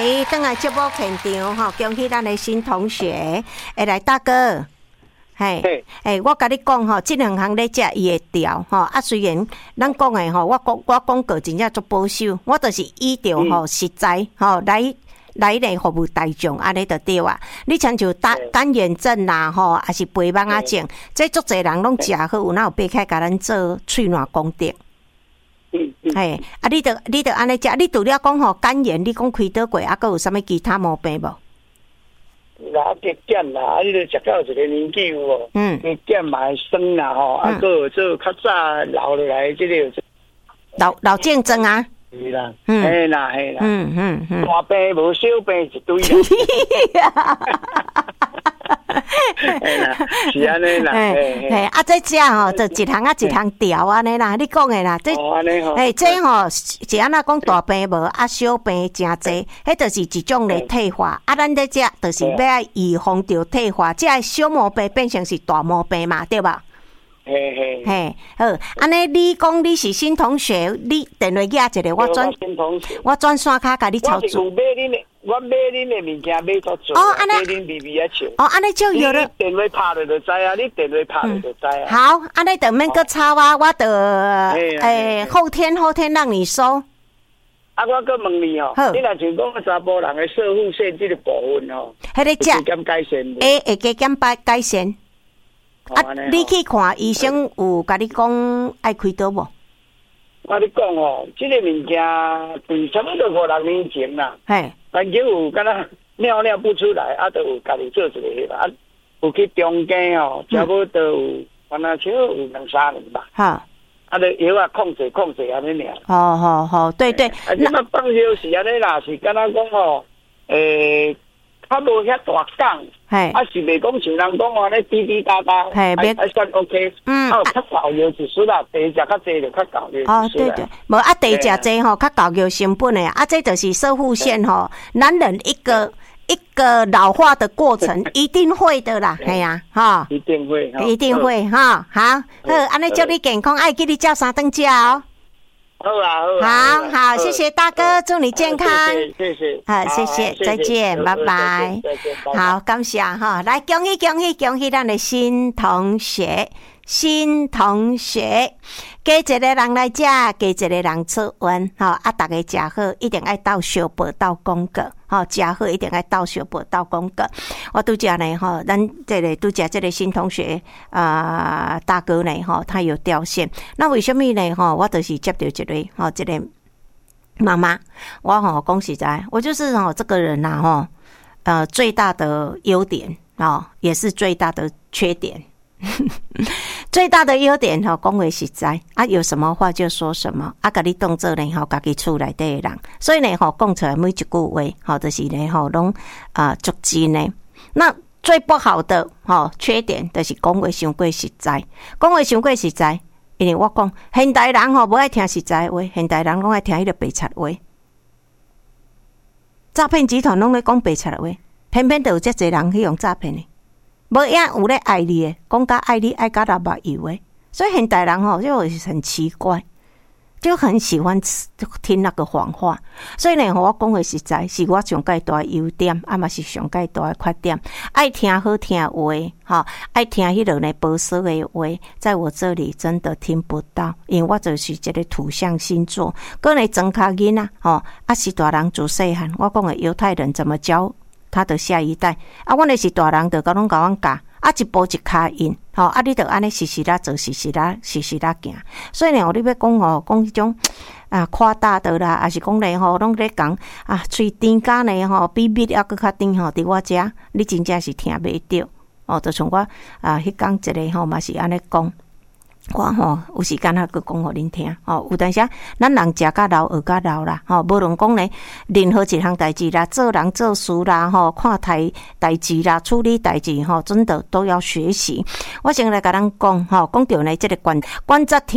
来，等下节目现场吼，恭喜咱的新同学，来大哥，嘿，我甲你讲吼，这两项咧食伊会调吼，虽然咱讲的吼，我广告真正足保守，我就是依照吼实在吼来服务大众，安尼就对啊。你像就干眼症啦吼，还是肥蚊仔症，这足侪人拢食好，有哪有爬开甲咱做喙烂功德？嘿，你得安尼食，你除了讲吼肝炎，你讲开刀过，还有啥物其他毛病无？ 啦，血检啦，你著食到一个年纪有无？血检嘛会酸啦吼，还有做较早老落来即个老症状啊。 是啦，嘿啦，大病无小病一堆啦。是安尼啦， 这食吼，就一项一项调安尼啦。你讲的啦，这这吼是安那讲大病无，小病真济，迄就是一种的退化。咱在食就是要预防着退化，这小毛病变成是大毛病嘛，对吧？嘿，好，安尼你讲你是新同学，你电话寄一个，我转线卡甲你操作。 我买恁的物件买足多， 安尼买恁 BB 啊笑。 安尼就有了。 你电话拍了就知啊，你电话拍了就知啊。 好，安尼就免搁吵啊，我就后天让你收。 我搁问你哦，你若像讲查甫人的射护线这个部分哦， 迄个加减改善。 会加减改善。你去看医生有甲你讲爱开刀无？ 我你讲哦，这个物件对差不多5-6年前啦，曾经有敢若尿不出来，就有家己做一个迄个，有去中间哦，差不多有，反正像有2-3年吧。哈，就药控制安尼尔。 好，对。 你嘛放休是安尼啦，是敢若讲哦，较无遐大讲，是袂讲像人讲安尼滴滴答答，还算 OK。较高药一丝啦，第食较济就较高药。 对，无第食济吼，较高药成本的，这就是射护线吼，男人一个老化的过程，一定会的啦，系啊，哈， 一定会哈，好，安尼祝你健康，爱给你叫3顿价哦。好，谢谢大哥，祝你健康， 谢谢， 谢谢，再见，拜拜，好，感谢哈，来恭喜咱的新同学，加一个人来食，加一个人出温，大家食好，一定爱到小报到公告，食好一定爱到小报到公告。我拄则呢，咱这个新同学大哥呢，他有掉线，那为什么呢？我就是接到这个妈妈，我讲实在，我就是这个人呐，最大的优点也是最大的缺点。最大的优点讲话实在有什么话就说什么甲你当作呢家己厝内底的人，所以呢讲出来每一句话就是呢拢足真的。那最不好的缺点就是讲话伤过实在，因为我讲现代人无爱听实在话，现代人拢爱听迄个白贼话，诈骗集团拢咧讲白贼话，偏偏就有这侪人去用诈骗的。无影有咧爱你诶，讲甲爱你爱甲六目油诶，所以现代人就很奇怪，就很喜欢听那个谎话。所以呢，我讲诶实在是我上介大优点，嘛是上介大诶缺点。爱听好听话，爱听迄落呢保守诶话，在我这里真的听不到，因为我就是一个土象星座，个呢装卡囡仔是大人自细汉，我讲诶犹太人怎么教他的下一代阮的是大人就拢甲阮教一步一脚印你就安尼时时啦做，时时啦行。所以呢，你要讲讲迄种夸大的啦，还是讲咧拢咧讲喙甜甲呢比蜜还佫较甜伫我遮，你真正是听袂着就像我迄讲一个嘛是安尼讲。我有时间佫讲互恁听有当时咱人食甲老学甲老啦无论讲呢任何一项代志啦，做人做事啦看代志啦，处理代志真的都要学习。我先来甲咱讲讲到呢这个观察